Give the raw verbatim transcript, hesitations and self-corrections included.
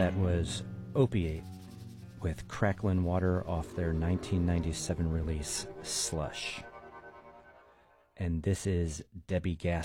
That was Opiate with Cracklin' Water off their nineteen ninety-seven release, Slush. And this is Debbie Gass.